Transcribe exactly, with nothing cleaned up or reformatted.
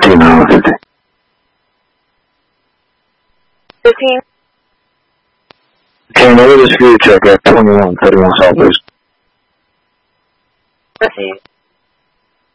fifteen, uh, fifteen. Fifteen. Okay, now this view check at twenty-one thirty-one Southeast. Proceed.